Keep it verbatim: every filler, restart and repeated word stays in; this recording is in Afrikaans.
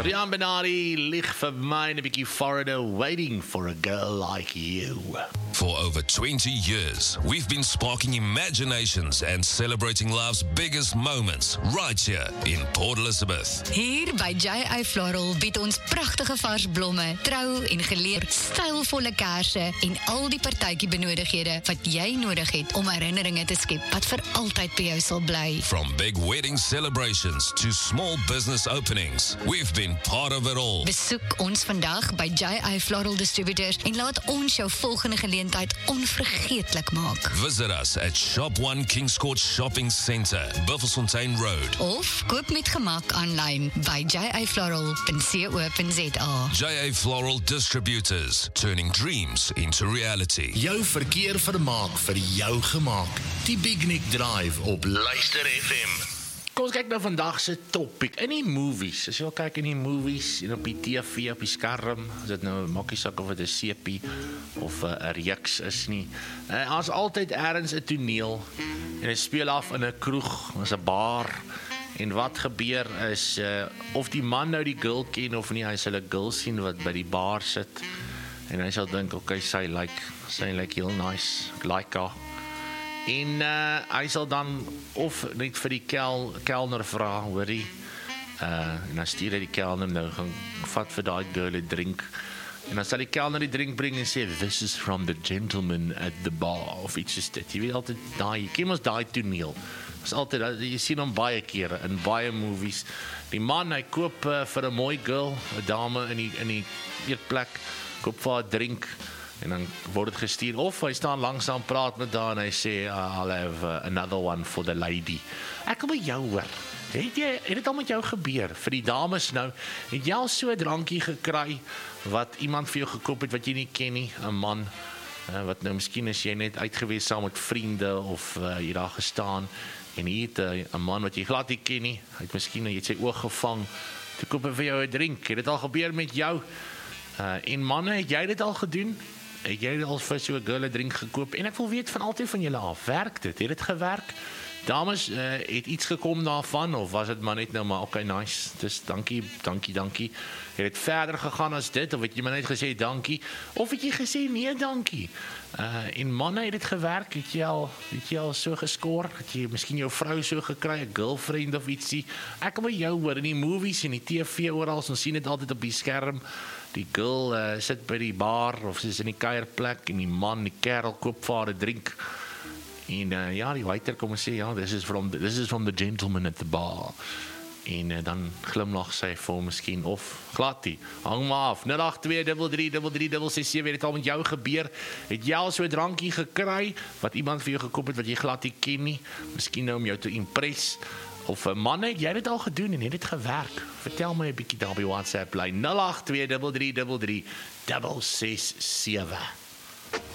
Rian Benari ligt vir my in 'n bietjie foreigner waiting for a girl like you. For over twenty years, we've been sparking imaginations and celebrating life's biggest moments right here in Port Elizabeth. Hier by J I Floral bied ons pragtige vars blomme, trou en geleer, stylvolle kersse en al die partytjie benodighede wat jy nodig het om herinneringe te skep wat vir altyd by jou sal bly. From big wedding celebrations to small business openings, we've been part of it all. Besoek ons vandag by J I Floral Distributors en laat ons jou volgende geleentheid onvergeetlik maak. Visit us at Shop one Kings Court Shopping Centre, Buffelsfontein Road. Of koop met gemak aanlyn by j i floral dot co dot z a. J A Floral Distributors, turning dreams into reality. Jou verkeer vermaak vir jou gemaak. Die Big Nick Drive op Luister F M. Kom ons kyk nou vandag se topic. In die movies, as jy wil kyk in die movies, en op die T V, op die skerm, is dit nou 'n makkiesak of dit 'n sepie of 'n reeks is nie. Uh, as altyd ergens 'n toneel en dit speel af in 'n kroeg, ons 'n bar. En wat gebeur is, uh, of die man nou die girl ken of nie, hy sal 'n girl sien wat by die bar sit. En hy sal dink, okay, sy like, sy like heel nice, ek like haar. En uh, hy sal dan of net vir die kel, kelner vra, hoorie, uh, en dan stuur hy die kelner nou, gaan vat vir daai girl 'n drink, en dan sal die kelner die drink bring en sê, this is from the gentleman at the bar, of iets soos dit. Jy weet altyd, daai, jy ken ons daai toneel, is altyd, jy sien hom baie kere, in baie movies, die man, hy koop uh, vir 'n mooi girl, 'n dame in die, in die eetplek, koop vir haar drink, en dan word dit gestuur, of hy staan langsaan praat met haar en hy sê, I'll have uh, another one for the lady. Ek wil by jou hoor, het, jy, het dit al met jou gebeur, vir die dames nou, het jy al so 'n drankie gekry, wat iemand vir jou gekoop het, wat jy nie ken nie, 'n man, uh, wat nou miskien is jy net uitgewees saam met vriende, of uh, jy daar gestaan, en hier het 'n uh, man wat jy glad nie ken nie, hy het miskien, jy het sy oog gevang, toe koop hy vir jou 'n drink, het dit al gebeur met jou, uh, en manne, het jy dit al gedoen? Het jy al vir so 'n girl 'n drink gekoop? En ek wil weet van altyd van julle af, werk dit? Het dit gewerk? Dames, uh, het iets gekom daarvan, of was dit maar net nou maar, okay, nice, dus dankie, dankie, dankie. Het dit verder gegaan as dit, of het jy maar net gesê dankie, of het jy gesê nee, dankie? Uh, en manne, het dit gewerk? Het jy al, het jy al so geskoor? Het jy miskien jou vrou so gekry, 'n girlfriend of ietsie? Ek wil jou hoor, in die movies en die T V oral, ons sien dit altyd op die skerm, die girl uh, sit by die bar, of sy is in die kuierplek, en die man, die kerel, koop vir haar 'n drink, en uh, ja, die waiter kom en sê, ja, this is from the, this is from the gentleman at the bar, en uh, dan glimlag sy vir hom miskien, of glad die, hang maar af, nul agt twee drie drie drie drie drie ses sewe, het al met jou gebeur, het jy al so 'n drankie gekry, wat iemand vir jou gekoop het, wat jy glad nie ken nie, miskien nou om jou te impress, of uh, manne, het jy dit al gedoen en het dit gewerk? Vertel my 'n bietjie daar by WhatsApp lyn nul agt twee drie drie drie drie ses ses sewe.